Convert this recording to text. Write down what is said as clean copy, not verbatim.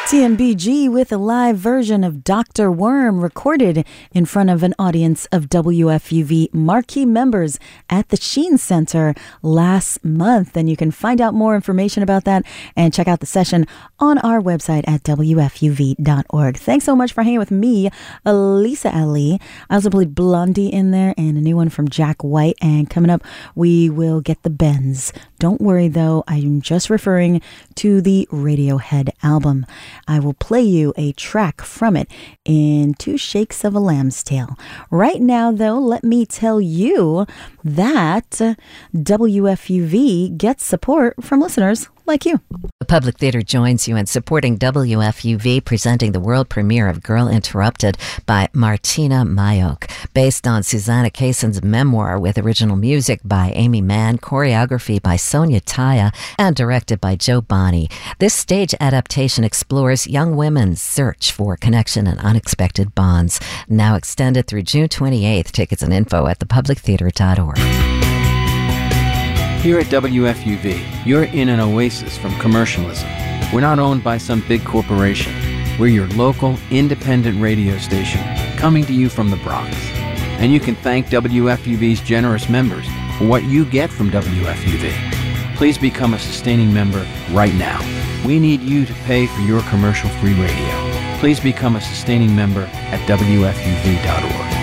TMBG with a live version of Dr. Worm recorded in front of an audience of WFUV marquee members at the Sheen Center last month. And you can find out more information about that and check out the session on our website at WFUV.org. Thanks so much for hanging with me, Lisa Ali. I also played Blondie in there and a new one from Jack White. And coming up, we will get the bends. Don't worry, though, I'm just referring to the Radiohead album. I will play you a track from it in 2 Shakes of a Lamb's Tail. Right now, though, let me tell you that WFUV gets support from listeners like you. The Public Theater joins you in supporting WFUV, presenting the world premiere of Girl Interrupted by Martina Mayok, based on Susanna Kayson's memoir with original music by Amy Mann, choreography by Sonia Taya, and directed by Joe Bonney. This stage adaptation explores young women's search for connection and unexpected bonds. Now extended through June 28th. Tickets and info at thepublictheater.org. Here at WFUV, you're in an oasis from commercialism. We're not owned by some big corporation. We're your local, independent radio station, coming to you from the Bronx. And you can thank WFUV's generous members for what you get from WFUV. Please become a sustaining member right now. We need you to pay for your commercial-free radio. Please become a sustaining member at WFUV.org.